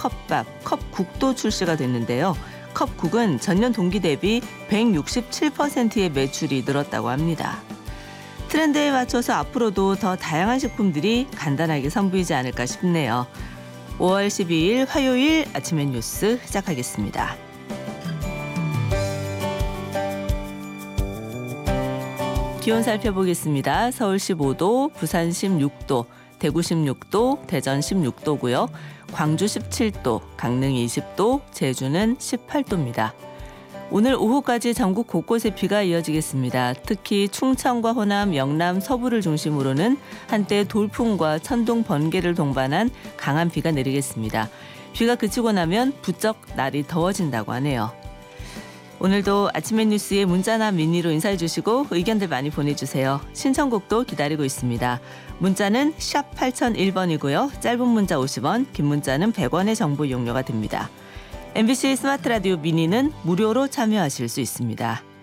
컵밥, 컵국도 출시가 됐는데요. 컵국은 전년 동기 대비 167%의 매출이 늘었다고 합니다. 트렌드에 맞춰서 앞으로도 더 다양한 식품들이 간단하게 선보이지 않을까 싶네요. 5월 12일 화요일 아침엔 뉴스 시작하겠습니다. 기온 살펴보겠습니다. 서울 15도, 부산 16도, 대구 16도, 대전 16도고요. 광주 17도, 강릉 20도, 제주는 18도입니다. 오늘 오후까지 전국 곳곳에 비가 이어지겠습니다. 특히 충청과 호남, 영남, 서부를 중심으로는 한때 돌풍과 천둥, 번개를 동반한 강한 비가 내리겠습니다. 비가 그치고 나면 부쩍 날이 더워진다고 하네요. 오늘도 아침엔 뉴스에 문자나 미니로 인사해 주시고 의견들 많이 보내주세요. 신청곡도 기다리고 있습니다. 문자는 샵 8001번이고요. 짧은 문자 50원, 긴 문자는 100원의 정보 이용료가 됩니다. MBC 스마트 라디오 미니는 무료로 참여하실 수 있습니다.